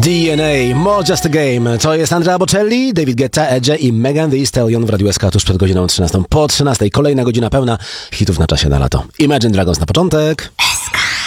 DNA, More Just a Game. To jest Andrea Bocelli, David Guetta, Edge i Megan Thee Stallion w Radiu SK tuż przed godziną 13. Po 13. Kolejna godzina pełna hitów na czasie na lato. Imagine Dragons na początek.